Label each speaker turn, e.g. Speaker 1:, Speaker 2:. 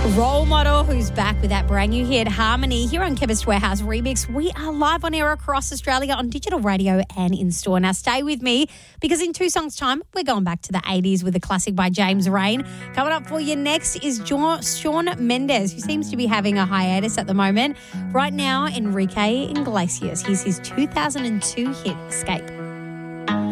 Speaker 1: Role Model, who's back with that brand new hit, Harmony, here on Chemist Warehouse Remix. We are live on air across Australia on digital radio and in store. Now, stay with me because in 2 songs' time, we're going back to the 80s with a classic by James Rain. Coming up for you next is Shawn Mendes, who seems to be having a hiatus at the moment. Right now, Enrique Iglesias. Here's his 2002 hit, Escape.